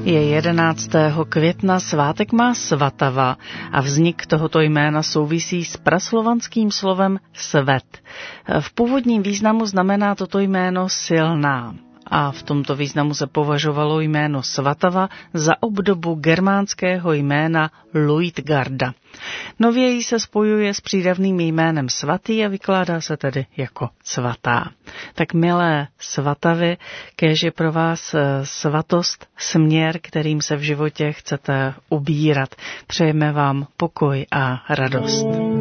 Je 11. května, svátek má Svatava a vznik tohoto jména souvisí s praslovanským slovem svet. V původním významu znamená toto jméno silná. A v tomto významu se považovalo jméno Svatava za obdobu germánského jména Luitgarda. Nověji se spojuje s přídavným jménem svatý a vykládá se tedy jako svatá. Tak milé Svatavy, kéž je pro vás svatost směr, kterým se v životě chcete ubírat. Přejeme vám pokoj a radost.